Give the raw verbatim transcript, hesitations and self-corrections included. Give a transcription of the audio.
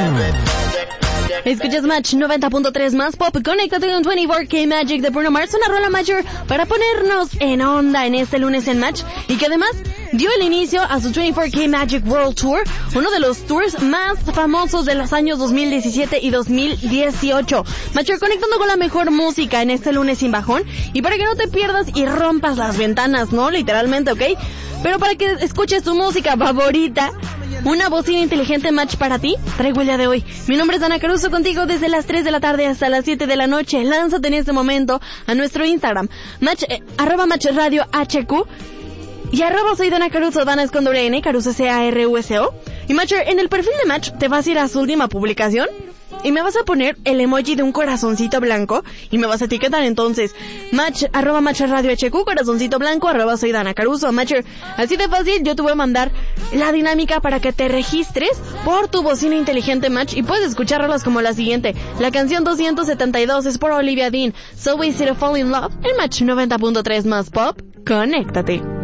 Escuchas Match noventa punto tres más pop. Conéctate con veinticuatro K Magic de Bruno Mars, una rola mayor para ponernos en onda en este lunes en Match, y que además dio el inicio a su veinticuatro K Magic World Tour, uno de los tours más famosos de los años dos mil diecisiete y dos mil dieciocho. Matcher, conectando con la mejor música en este lunes sin bajón, y para que no te pierdas y rompas las ventanas, ¿no? Literalmente, ¿ok? Pero para que escuches tu música favorita, una bocina inteligente Match para ti, traigo el día de hoy. Mi nombre es Dana Caruso, contigo desde las tres de la tarde hasta las siete de la noche. Lánzate en este momento a nuestro Instagram, Match, eh, arroba Match Radio H Q, y arroba soy Dana Caruso, Dana es con doble N, Caruso C A R U S O. Y Matcher, en el perfil de Match te vas a ir a su última publicación y me vas a poner el emoji de un corazoncito blanco y me vas a etiquetar entonces Match, arroba Match Radio H Q, corazoncito blanco, arroba soy Dana Caruso. Matcher, así de fácil, yo te voy a mandar la dinámica para que te registres por tu bocina inteligente Match y puedes escuchar rolas como la siguiente. La canción doscientos setenta y dos es por Olivia Dean, So Easy to Fall in Love, en Match noventa punto tres más pop. Conéctate.